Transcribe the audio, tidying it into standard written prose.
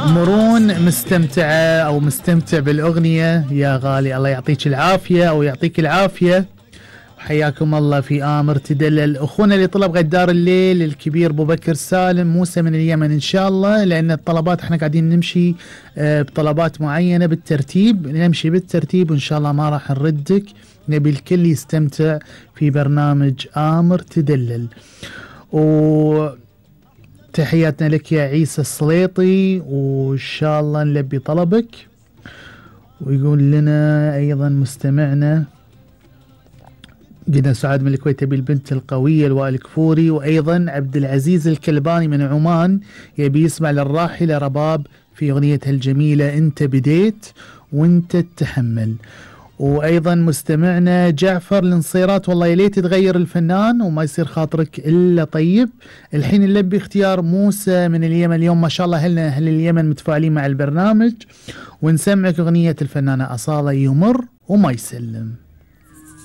مرون مستمتعة أو مستمتع بالأغنية يا غالي، الله يعطيك العافية أو يعطيك العافية. حياكم الله في آمر تدلل. أخونا اللي طلب غدار الليل الكبير أبو بكر سالم موسى من اليمن إن شاء الله، لأن الطلبات احنا قاعدين نمشي بطلبات معينة بالترتيب، نمشي بالترتيب وإن شاء الله ما راح نردك، نبي الكل يستمتع في برنامج آمر تدلل. وتحياتنا لك يا عيسى السليطي، وإن شاء الله نلبي طلبك. ويقول لنا أيضا مستمعنا جدا سعاد من الكويت تبي البنت القوية الوائل كفوري، وأيضا عبد العزيز الكلباني من عمان يبي يسمع للراحلة رباب في أغنيتها الجميلة أنت بديت وأنت تتحمل. وأيضا مستمعنا جعفر الانصيرات والله يا ليت تغير الفنان وما يصير خاطرك إلا طيب. الحين نلبي اختيار موسى من اليمن، اليوم ما شاء الله أهل اليمن متفاعلين مع البرنامج، ونسمعك أغنية الفنانة أصالة يمر وما يسلم.